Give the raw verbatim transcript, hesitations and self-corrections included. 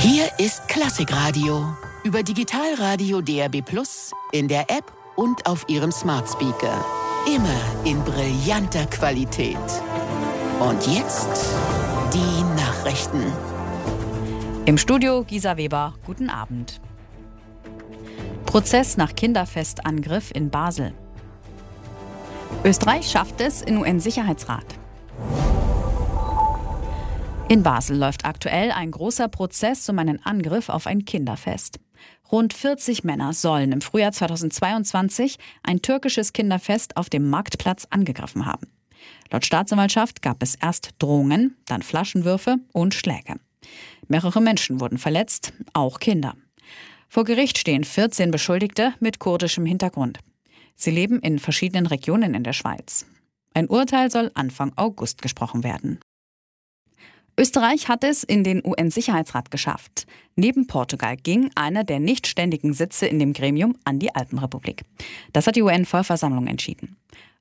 Hier ist Klassikradio über Digitalradio D A B plus, in der App und auf Ihrem Smart Speaker. Immer in brillanter Qualität. Und jetzt die Nachrichten. Im Studio Gisa Weber, guten Abend. Prozess nach Kinderfestangriff in Basel. Österreich schafft es in U N-Sicherheitsrat. In Basel läuft aktuell ein großer Prozess um einen Angriff auf ein Kinderfest. Rund vierzig Männer sollen im Frühjahr zweitausendzweiundzwanzig ein türkisches Kinderfest auf dem Marktplatz angegriffen haben. Laut Staatsanwaltschaft gab es erst Drohungen, dann Flaschenwürfe und Schläge. Mehrere Menschen wurden verletzt, auch Kinder. Vor Gericht stehen vierzehn Beschuldigte mit kurdischem Hintergrund. Sie leben in verschiedenen Regionen in der Schweiz. Ein Urteil soll Anfang August gesprochen werden. Österreich hat es in den U N-Sicherheitsrat geschafft. Neben Portugal ging einer der nicht ständigen Sitze in dem Gremium an die Alpenrepublik. Das hat die U N-Vollversammlung entschieden.